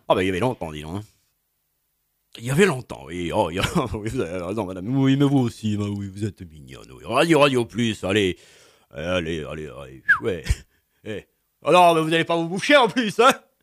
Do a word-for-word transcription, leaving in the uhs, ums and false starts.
Ah bah, il y avait longtemps, dis donc, hein. Il y avait longtemps, oui. Oh, il y a oui, vous avez raison, madame. Oui, mais vous aussi, bah oui, vous êtes mignonne, oui. Radio, Radio Plus, allez. Allez, allez, allez. Ouais. Eh. Alors, mais vous allez pas vous boucher en plus, hein?